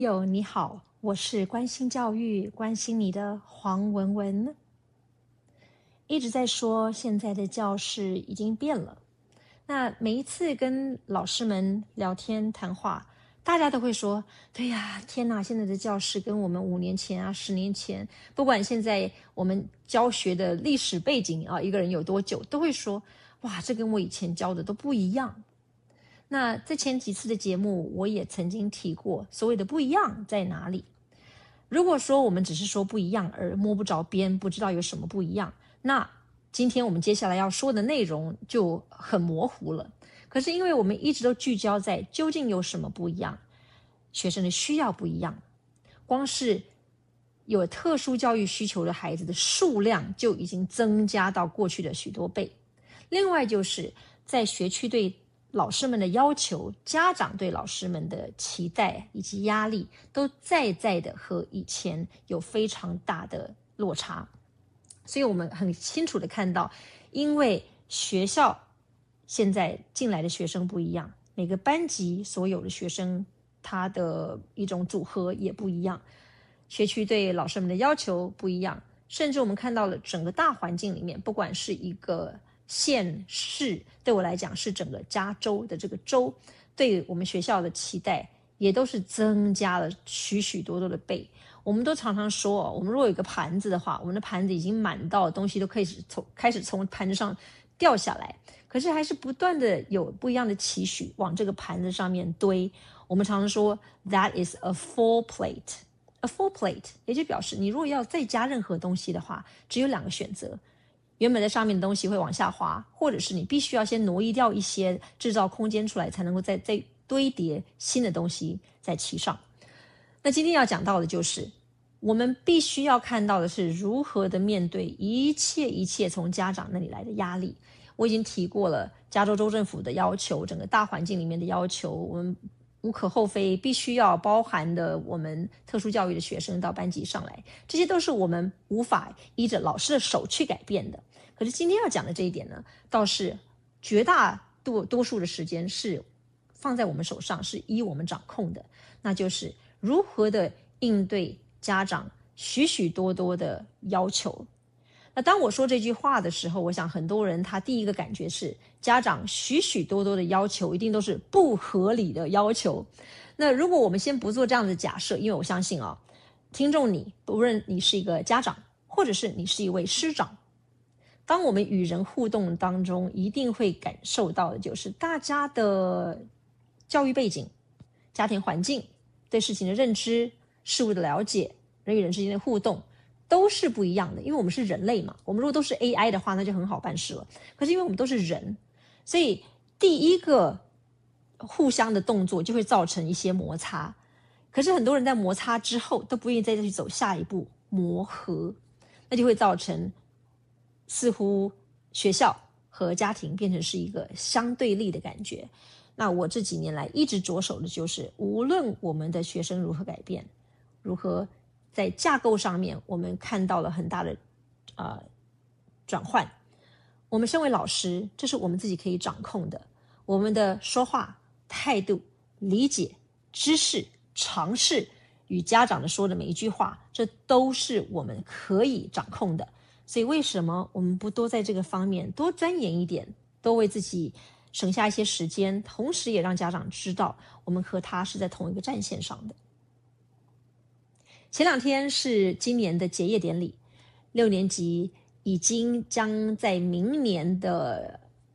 你好，我是关心教育、关心你的黄文文。一直在说现在的教室已经变了，那每一次跟老师们聊天谈话，大家都会说：对呀，天哪，现在的教室跟我们5年前啊、10年前，不管现在我们教学的历史背景啊，一个人有多久，都会说：哇，这跟我以前教的都不一样。那在前几次的节目，我也曾经提过所谓的不一样在哪里。如果说我们只是说不一样而摸不着边，不知道有什么不一样，那今天我们接下来要说的内容就很模糊了。可是因为我们一直都聚焦在究竟有什么不一样，学生的需要不一样，光是有特殊教育需求的孩子的数量就已经增加到过去的许多倍。另外就是在学区对老师们的要求，家长对老师们的期待以及压力，都在的和以前有非常大的落差。所以我们很清楚的看到，因为学校现在进来的学生不一样，每个班级所有的学生他的一种组合也不一样，学区对老师们的要求不一样，甚至我们看到了整个大环境里面，不管是一个县市，对我来讲是整个加州的这个州，对我们学校的期待也都是增加了许许多多的倍。我们都常常说，我们如果有一个盘子的话，我们的盘子已经满到东西都可以开始从盘子上掉下来，可是还是不断的有不一样的期许往这个盘子上面堆。我们常常说 that is a full plate。A full plate 也就表示你如果要再加任何东西的话，只有2个选择，原本在上面的东西会往下滑，或者是你必须要先挪移掉一些，制造空间出来，才能够再堆叠新的东西在其上。那今天要讲到的就是我们必须要看到的是如何的面对一切从家长那里来的压力。我已经提过了加州州政府的要求，整个大环境里面的要求，我们无可厚非必须要包含的我们特殊教育的学生到班级上来，这些都是我们无法依着老师的手去改变的。可是今天要讲的这一点呢，倒是绝大多数的时间是放在我们手上，是依我们掌控的，那就是如何的应对家长许多的要求。那当我说这句话的时候，我想很多人他第一个感觉是家长许多的要求一定都是不合理的要求。那如果我们先不做这样的假设，因为我相信听众你不论你是一个家长，或者是你是一位师长，当我们与人互动当中，一定会感受到的就是大家的教育背景、家庭环境、对事情的认知、事物的了解、人与人之间的互动都是不一样的。因为我们是人类嘛，我们如果都是 AI 的话，那就很好办事了。可是因为我们都是人，所以第一个互相的动作就会造成一些摩擦。可是很多人在摩擦之后都不愿意再去走下一步磨合，那就会造成似乎学校和家庭变成是一个相对立的感觉。那我这几年来一直着手的就是，无论我们的学生如何改变，如何在架构上面我们看到了很大的转换，我们身为老师，这是我们自己可以掌控的。我们的说话态度、理解、知识、尝试与家长的说的每一句话，这都是我们可以掌控的。所以为什么我们不多在这个方面多钻研一点，多为自己省下一些时间，同时也让家长知道我们和他是在同一个战线上的。前2天是今年的结业典礼，6年级已经将在明年的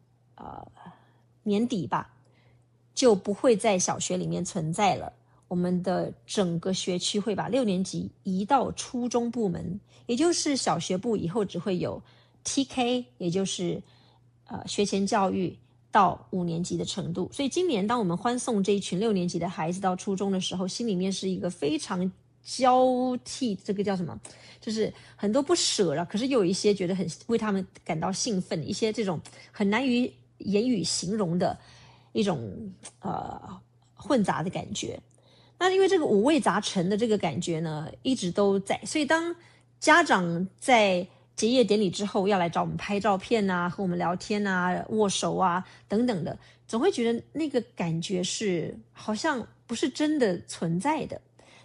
年底吧，就不会在小学里面存在了。我们的整个学区会把6年级移到初中部门，也就是小学部以后只会有 TK， 也就是学前教育到5年级的程度。所以今年当我们欢送这一群6年级的孩子到初中的时候，心里面是一个非常交替，这个叫什么，就是很多不舍了，可是又有一些觉得很为他们感到兴奋，一些这种很难于言语形容的一种混杂的感觉。那因为这个五味杂陈的这个感觉呢一直都在，所以当家长在结业典礼之后要来找我们拍照片啊，和我们聊天啊，握手啊等等的，总会觉得那个感觉是好像不是真的存在的。